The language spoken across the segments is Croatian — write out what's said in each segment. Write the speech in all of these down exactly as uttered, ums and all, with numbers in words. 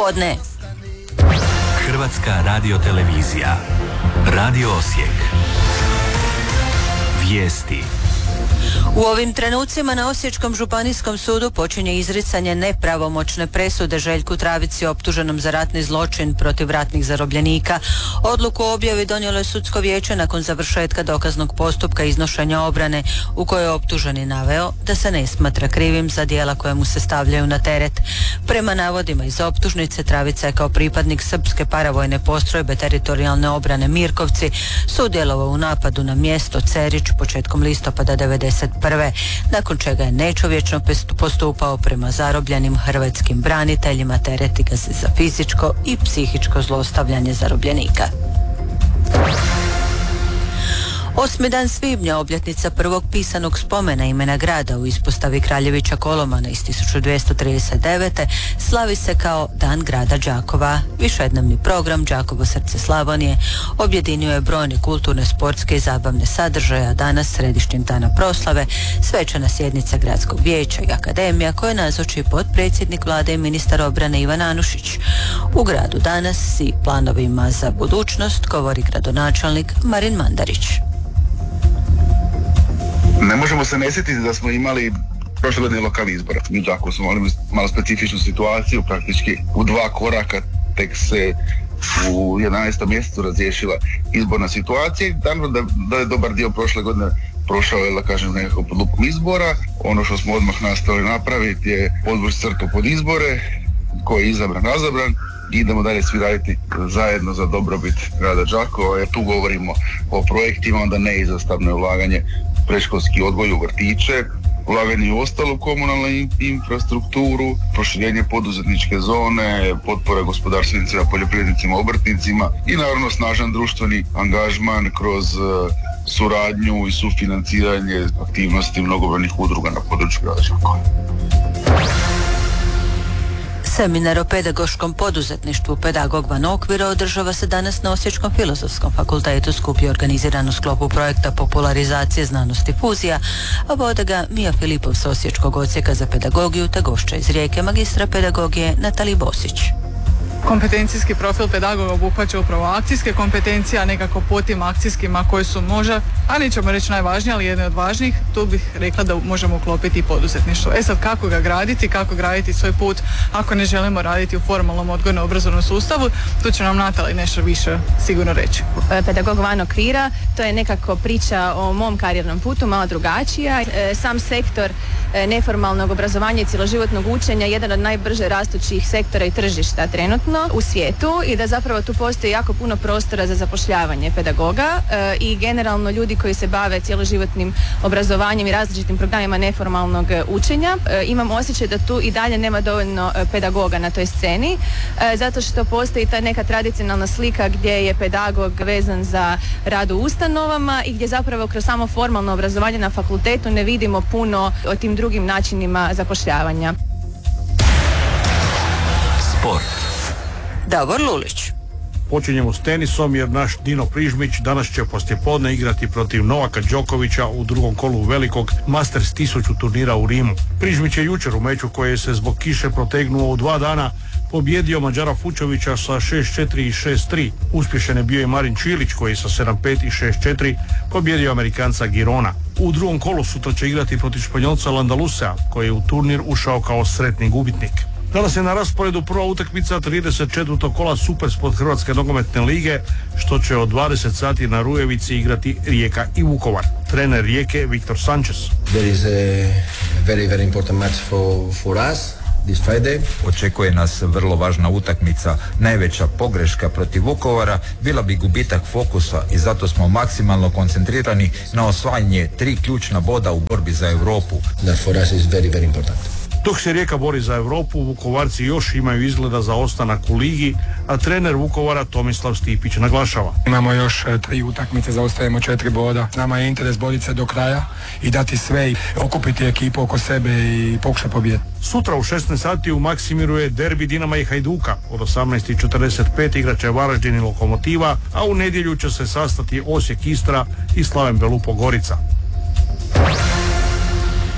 Podne. Hrvatska radiotelevizija. Radio Osijek. Vijesti. U ovim trenucima na Osječkom županijskom sudu počinje izricanje nepravomoćne presude Željku Travici optuženom za ratni zločin protiv ratnih zarobljenika. Odluku o objavi donijelo je sudsko vijeće nakon završetka dokaznog postupka iznošenja obrane u kojoj je optuženi naveo da se ne smatra krivim za djela koje mu se stavljaju na teret. Prema navodima iz optužnice, Travica je kao pripadnik srpske paravojne postrojbe teritorijalne obrane Mirkovci sudjelovao u napadu na mjesto Cerić početkom listopada devedeset prve nakon čega je nečovječno postupao prema zarobljenim hrvatskim braniteljima, tereti ga se za fizičko i psihičko zlostavljanje zarobljenika. Osmi dan svibnja, obljetnica prvog pisanog spomena imena grada u ispostavi Kraljevića Kolomana iz tisuću dvjesto trideset devete slavi se kao Dan grada Đakova. Višednevni program Đakovo srce Slavonije objedinio je brojne kulturne, sportske i zabavne sadržaje, a danas središnjim dana proslave svečana sjednica gradskog vijeća i akademija koje nazoči potpredsjednik vlade i ministar obrane Ivan Anušić. U gradu danas i planovima za budućnost govori gradonačelnik Marin Mandarić. Ne možemo se ne sjetiti da smo imali prošle godine lokalni izbora. Mi tako smo imali malo specifičnu situaciju, praktički u dva koraka tek se u jedanaestom mjesecu razriješila izborna situacija. Naravno da, da je dobar dio prošle godine prošao je, da kažem, nekako pod lupom izbora. Ono što smo odmah nastavili napraviti je podvući crtu pod izbore, koji je izabran, razabran. I idemo dalje svi raditi zajedno za dobrobit grada Đakova, jer tu govorimo o projektima, onda neizostavno je ulaganje predškolski odgoj u vrtiće, ulaganje u ostalu komunalnu infrastrukturu, proširenje poduzetničke zone, potpora gospodarstvenicima, poljoprivrednicima, obrtnicima i naravno snažan društveni angažman kroz suradnju i sufinanciranje aktivnosti mnogobrojnih udruga na području grada Đakova. Seminar o pedagoškom poduzetništvu Pedagog van okvira održava se danas na Osječkom filozofskom fakultetu. Skup je organiziran u sklopu projekta popularizacije znanosti fuzija, a vode ga Mija Filipov s Osječkog odsjeka za pedagogiju te gošća iz Rijeke, magistra pedagogije Natalija Bosić. Kompetencijski profil pedagoga obuhvaća upravo akcijske kompetencije, a nekako po tim akcijskima koje su možda, a nećemo reći najvažnije, ali jedne od važnijih, tu bih rekla da možemo uklopiti i poduzetništvo. E sad, kako ga graditi, kako graditi svoj put ako ne želimo raditi u formalnom odgojno-obrazovnom sustavu, tu će nam Natalija nešto više sigurno reći. Pedagog van okvira, to je nekako priča o mom karijernom putu, malo drugačija. Sam sektor neformalnog obrazovanja i cjeloživotnog učenja je jedan od najbrže rastućih sektora i tržišta trenutno u svijetu i da zapravo tu postoji jako puno prostora za zapošljavanje pedagoga e, i generalno ljudi koji se bave cjeloživotnim obrazovanjem i različitim programima neformalnog učenja. E, imam osjećaj da tu i dalje nema dovoljno pedagoga na toj sceni, e, zato što postoji ta neka tradicionalna slika gdje je pedagog vezan za rad u ustanovama i gdje zapravo kroz samo formalno obrazovanje na fakultetu ne vidimo puno o tim drugim načinima zapošljavanja. Sport. Davor Lulić. Počinjemo s tenisom jer naš Dino Prižmić danas će poslijepodne igrati protiv Novaka Đokovića u drugom kolu velikog Masters tisuću turnira u Rimu. Prižmić je jučer u meču koji se zbog kiše protegnuo u dva dana pobjedio Mađara Fučovića sa šest četiri i šest tri. Uspješan je bio i Marin Čilić koji sa sedam pet i šest četiri pobjedio Amerikanca Girona. U drugom kolu sutra će igrati protiv Španjolca Landalusea koji je u turnir ušao kao sretni gubitnik. Danas je na rasporedu prva utakmica trideset četvrtog kola Supersport Hrvatske nogometne lige, što će od dvadeset sati na Rujevici igrati Rijeka i Vukovar. Trener Rijeke Viktor Sanchez. There is a very very important match for for us. This Friday. Očekuje nas vrlo važna utakmica. Najveća pogreška protiv Vukovara bila bi gubitak fokusa i zato smo maksimalno koncentrirani na osvajanje tri ključna boda u borbi za Europu. That for us is very very important. Dok se Rijeka bori za Europu, Vukovarci još imaju izgleda za ostanak u ligi, a trener Vukovara Tomislav Stipić naglašava. Imamo još tri utakmice, zaostajemo četiri boda. Nama je interes boriti se do kraja i dati sve i okupiti ekipu oko sebe i pokušati pobijediti. Sutra u šesnaest sati u Maksimiru je derbi Dinama i Hajduka. Od osamnaest i četrdeset pet igraće Varaždin i Lokomotiva, a u nedjelju će se sastati Osijek Istra i Slaven Belupo Gorica.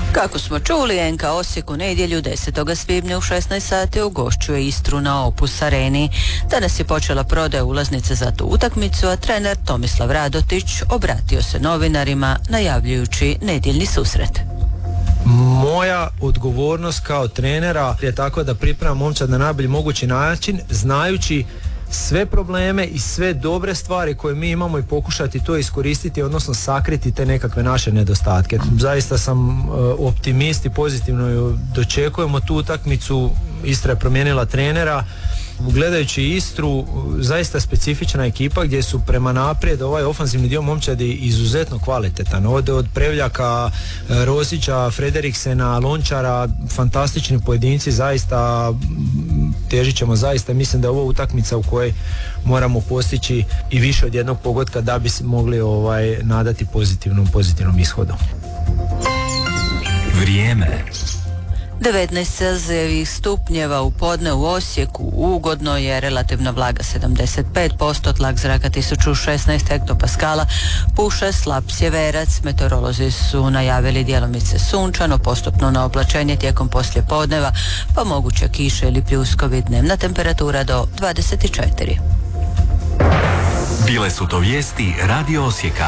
Kako smo čuli, en ka Osijek u nedjelju desetog svibnja u šesnaest sati ugošćuje Istru na Opus Areni. Danas je počela prodaja ulaznice za tu utakmicu, a trener Tomislav Radotić obratio se novinarima najavljujući nedjeljni susret. Moja odgovornost kao trenera je tako da pripremam momčad na najbolji mogući način, znajući sve probleme i sve dobre stvari koje mi imamo i pokušati to iskoristiti, odnosno sakriti te nekakve naše nedostatke. Zaista sam uh, optimist i pozitivno dočekujemo tu utakmicu. Istra je promijenila trenera. Gledajući Istru, zaista specifična ekipa gdje su prema naprijed ovaj ofanzivni dio momčadi izuzetno kvalitetan. Ovdje od Prevljaka, Rosića, Frederiksena, Lončara, fantastični pojedinci, zaista težit ćemo zaista. Mislim da je ovo utakmica u kojoj moramo postići i više od jednog pogotka da bi se mogli ovaj, nadati pozitivnom, pozitivnom ishodu. Vrijeme. devetnaest celzijevih stupnjeva u podne u Osijeku, ugodno je, relativna vlaga sedamdeset pet posto, tlak zraka tisuću šesnaest hektopaskala, puše slab sjeverac, meteorolozi su najavili djelomice sunčano, postupno na oblačenje tijekom poslijepodneva, pa moguće kiše ili pljuskovi, dnevna temperatura do dvadeset četiri. Bile su to vijesti Radio Osijeka.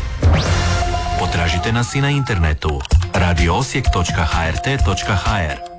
Potražite nas i na internetu radio osijek točka h r t točka h r.